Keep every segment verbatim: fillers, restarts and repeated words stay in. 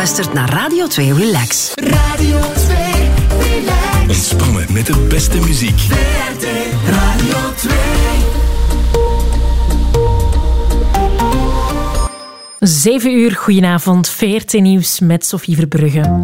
luistert naar Radio twee Relax. Radio twee Relax. Ontspannen met de beste muziek. V R T Radio twee. Zeven uur, goedenavond, V R T Nieuws met Sophie Verbrugge.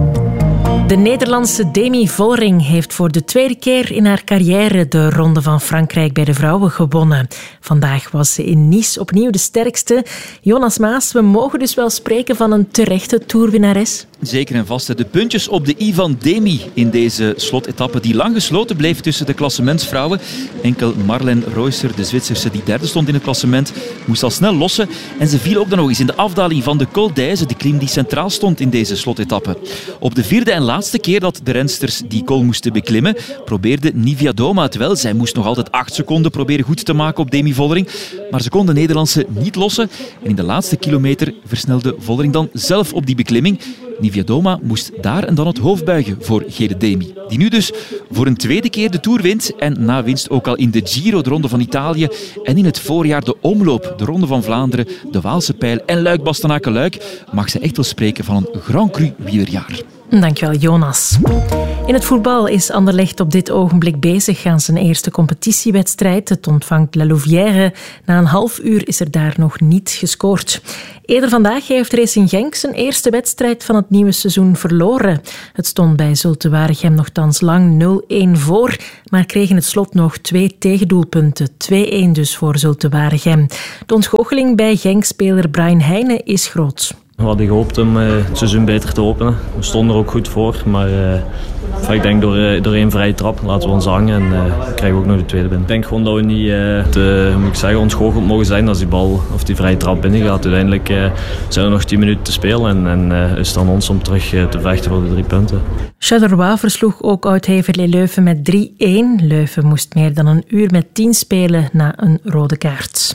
De Nederlandse Demi Vollering heeft voor de tweede keer in haar carrière de Ronde van Frankrijk bij de vrouwen gewonnen. Vandaag was ze in Nice opnieuw de sterkste. Jonas Maas, we mogen dus wel spreken van een terechte toerwinnares? Zeker en vast. De puntjes op de i van Demi in deze slotetappe die lang gesloten bleef tussen de klassementsvrouwen. Enkel Marlene Reusser, de Zwitserse die derde stond in het klassement, moest al snel lossen. En ze viel ook dan nog eens in de afdaling van de Col d'Èze, de klim die centraal stond in deze slotetappe. Op de vierde en laatste keer dat de rensters die col moesten beklimmen, probeerde Nivia Doma het wel. Zij moest nog altijd acht seconden proberen goed te maken op Demi Vollering. Maar ze kon de Nederlandse niet lossen. En in de laatste kilometer versnelde Vollering dan zelf op die beklimming. Nivia Doma moest daar en dan het hoofd buigen voor gele Demi. Die nu dus voor een tweede keer de Tour wint. En na winst ook al in de Giro, de Ronde van Italië. En in het voorjaar de Omloop, de Ronde van Vlaanderen, de Waalse Pijl en Luik-Bastenaken-Luik. Mag ze echt wel spreken van een Grand Cru wielerjaar. Dankjewel, Jonas. In het voetbal is Anderlecht op dit ogenblik bezig aan zijn eerste competitiewedstrijd. Het ontvangt La Louvière. Na een half uur is er daar nog niet gescoord. Eerder vandaag heeft Racing Genk zijn eerste wedstrijd van het nieuwe seizoen verloren. Het stond bij Zulte Waregem nogthans lang nul-een voor, maar kreeg in het slot nog twee tegendoelpunten. twee-een dus voor Zulte Waregem. De ontgoocheling bij Genk-speler Brian Heijnen is groot. We hadden gehoopt om uh, het seizoen beter te openen. We stonden er ook goed voor, maar uh, ik denk door, uh, door één vrije trap laten we ons hangen en uh, krijgen we ook nog de tweede binnen. Ik denk gewoon dat we niet uh, te, hoe moet ik zeggen, ontgoocheld mogen zijn als die bal of die vrije trap binnen gaat. Uiteindelijk uh, zijn er nog tien minuten te spelen en, en uh, is het aan ons om terug uh, te vechten voor de drie punten. Charleroi versloeg ook Oud-Heverlee Leuven met drie-een. Leuven moest meer dan een uur met tien spelen na een rode kaart.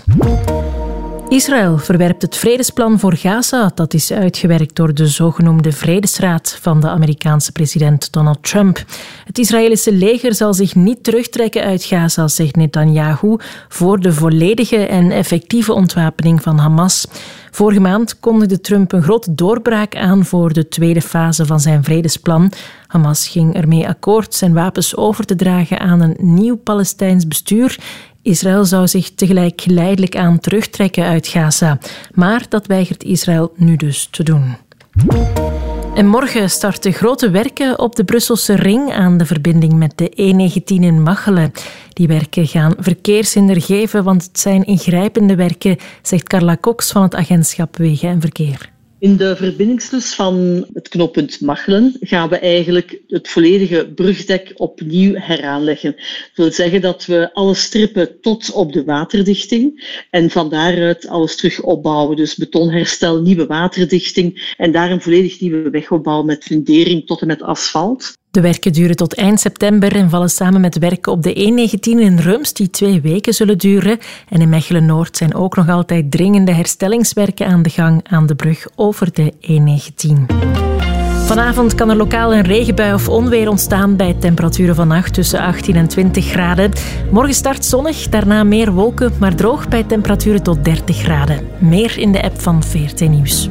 Israël verwerpt het vredesplan voor Gaza. Dat is uitgewerkt door de zogenoemde Vredesraad van de Amerikaanse president Donald Trump. Het Israëlische leger zal zich niet terugtrekken uit Gaza, zegt Netanyahu, voor de volledige en effectieve ontwapening van Hamas. Vorige maand kondigde Trump een grote doorbraak aan voor de tweede fase van zijn vredesplan. Hamas ging ermee akkoord zijn wapens over te dragen aan een nieuw Palestijns bestuur. Israël zou zich tegelijk geleidelijk aan terugtrekken uit Gaza. Maar dat weigert Israël nu dus te doen. En morgen starten grote werken op de Brusselse ring aan de verbinding met de E negentien in Machelen. Die werken gaan verkeershinder geven, want het zijn ingrijpende werken, zegt Carla Cox van het agentschap Wegen en Verkeer. In de verbindingslus van het knooppunt Machelen gaan we eigenlijk het volledige brugdek opnieuw heraanleggen. Dat wil zeggen dat we alles strippen tot op de waterdichting en van daaruit alles terug opbouwen. Dus betonherstel, nieuwe waterdichting en daar een volledig nieuwe wegopbouw met fundering tot en met asfalt. De werken duren tot eind september en vallen samen met werken op de E negentien in Rums die twee weken zullen duren. En in Mechelen-Noord zijn ook nog altijd dringende herstellingswerken aan de gang aan de brug over de E negentien. Vanavond kan er lokaal een regenbui of onweer ontstaan bij temperaturen vannacht tussen achttien en twintig graden. Morgen start zonnig, daarna meer wolken, maar droog bij temperaturen tot dertig graden. Meer in de app van V R T Nieuws.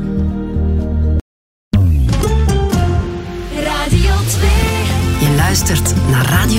Je luistert naar Radio